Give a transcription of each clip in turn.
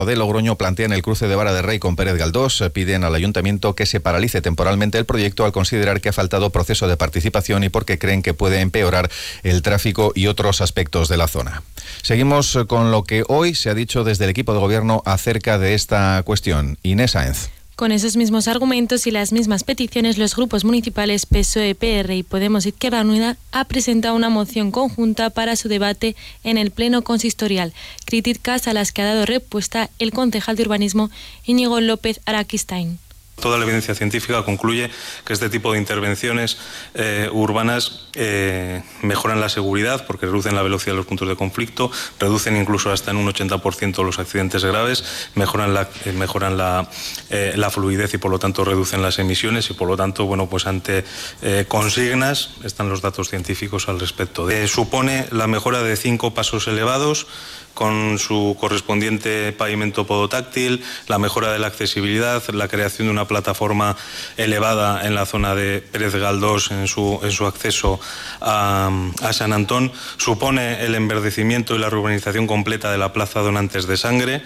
de Logroño plantean el cruce de Vara de Rey con Pérez Galdós. Piden al ayuntamiento que se paralice temporalmente el proyecto al considerar que ha faltado proceso de participación y porque creen que puede empeorar el tráfico y otros aspectos de la zona. Seguimos con lo que hoy se ha dicho desde el equipo de gobierno acerca de esta cuestión. Inés Sáenz. Con esos mismos argumentos y las mismas peticiones, los grupos municipales PSOE, PR y Podemos Izquierda Unida ha presentado una moción conjunta para su debate en el Pleno Consistorial, críticas a las que ha dado respuesta el concejal de urbanismo Íñigo López Araquistain. Toda la evidencia científica concluye que este tipo de intervenciones urbanas mejoran la seguridad porque reducen la velocidad de los puntos de conflicto, reducen incluso hasta en un 80% los accidentes graves, mejoran la fluidez y por lo tanto reducen las emisiones y por lo tanto, bueno, pues ante consignas están los datos científicos al respecto. Supone la mejora de 5 pasos elevados con su correspondiente pavimento podotáctil, la mejora de la accesibilidad, la creación de una plataforma elevada en la zona de Pérez Galdós en su acceso a San Antón, supone el enverdecimiento y la reurbanización completa de la Plaza Donantes de Sangre,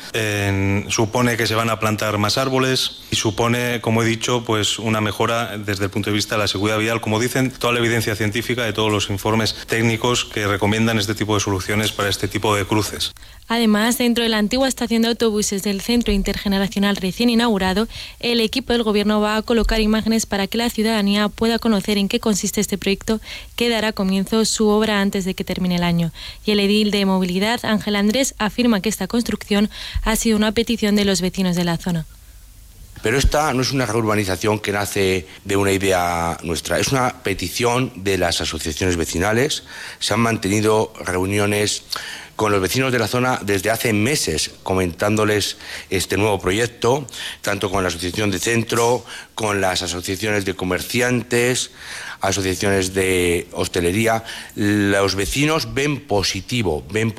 supone que se van a plantar más árboles y supone, como he dicho, pues una mejora desde el punto de vista de la seguridad vial, como dicen toda la evidencia científica de todos los informes técnicos que recomiendan este tipo de soluciones para este tipo de cruces. Además, dentro de la antigua estación de autobuses del Centro Intergeneracional recién inaugurado, el equipo del Gobierno va a colocar imágenes para que la ciudadanía pueda conocer en qué consiste este proyecto que dará comienzo su obra antes de que termine el año. Y el edil de Movilidad, Ángel Andrés, afirma que esta construcción ha sido una petición de los vecinos de la zona. Pero esta no es una reurbanización que nace de una idea nuestra, es una petición de las asociaciones vecinales. Se han mantenido reuniones con los vecinos de la zona desde hace meses comentándoles este nuevo proyecto, tanto con la Asociación de Centro, con las asociaciones de comerciantes, asociaciones de hostelería. Los vecinos ven positivo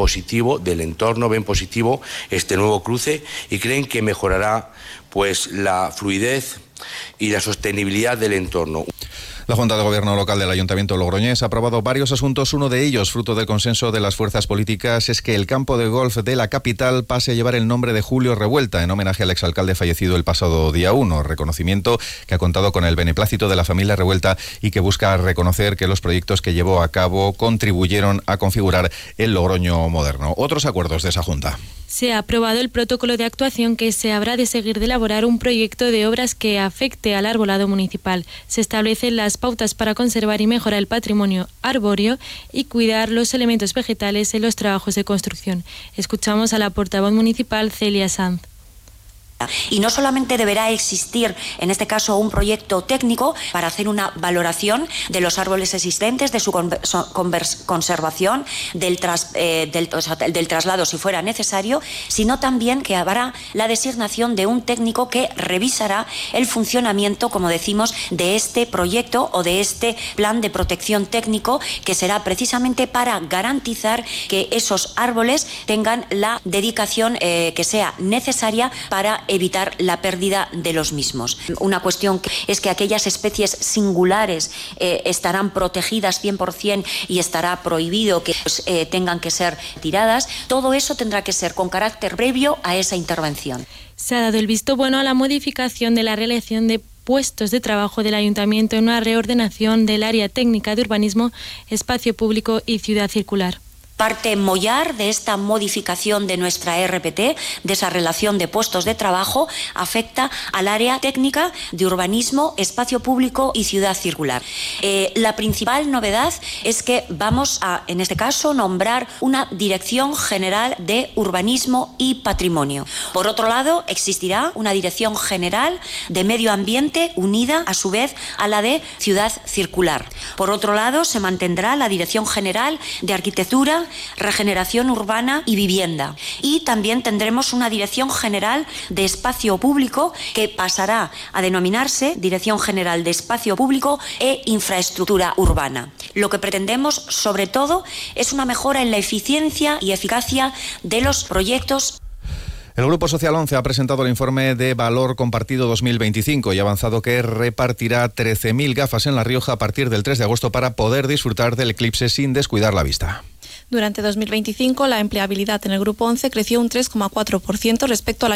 del entorno, ven positivo este nuevo cruce y creen que mejorará pues la fluidez y la sostenibilidad del entorno. La Junta de Gobierno Local del Ayuntamiento logroñés ha aprobado varios asuntos. Uno de ellos, fruto del consenso de las fuerzas políticas, es que el campo de golf de la capital pase a llevar el nombre de Julio Revuelta, en homenaje al exalcalde fallecido el pasado día 1. Reconocimiento que ha contado con el beneplácito de la familia Revuelta y que busca reconocer que los proyectos que llevó a cabo contribuyeron a configurar el Logroño moderno. Otros acuerdos de esa Junta. Se ha aprobado el protocolo de actuación que se habrá de seguir de elaborar un proyecto de obras que afecte al arbolado municipal. Se establecen las pautas para conservar y mejorar el patrimonio arbóreo y cuidar los elementos vegetales en los trabajos de construcción. Escuchamos a la portavoz municipal Celia Sanz. Y no solamente deberá existir, en este caso, un proyecto técnico para hacer una valoración de los árboles existentes, de su conservación, del traslado si fuera necesario, sino también que habrá la designación de un técnico que revisará el funcionamiento, como decimos, de este proyecto o de este plan de protección técnico, que será precisamente para garantizar que esos árboles tengan la dedicación que sea necesaria para evitar la pérdida de los mismos. Una cuestión es que aquellas especies singulares estarán protegidas 100% y estará prohibido que tengan que ser tiradas. Todo eso tendrá que ser con carácter previo a esa intervención. Se ha dado el visto bueno a la modificación de la relación de puestos de trabajo del Ayuntamiento en una reordenación del área técnica de urbanismo, espacio público y ciudad circular. Parte mollar de esta modificación de nuestra RPT, de esa relación de puestos de trabajo, afecta al área técnica de urbanismo, espacio público y ciudad circular. La principal novedad es que vamos a, en este caso, nombrar una Dirección General de Urbanismo y Patrimonio. Por otro lado, existirá una Dirección General de Medio Ambiente unida, a su vez, a la de Ciudad Circular. Por otro lado, se mantendrá la Dirección General de Arquitectura, Regeneración Urbana y Vivienda. Y también tendremos una Dirección General de Espacio Público que pasará a denominarse Dirección General de Espacio Público e Infraestructura Urbana. Lo que pretendemos, sobre todo, es una mejora en la eficiencia y eficacia de los proyectos. El Grupo Social 11 ha presentado el informe de Valor Compartido 2025 y ha avanzado que repartirá 13.000 gafas en La Rioja a partir del 3 de agosto para poder disfrutar del eclipse sin descuidar la vista. Durante 2025, la empleabilidad en el Grupo 11 creció un 3,4% respecto al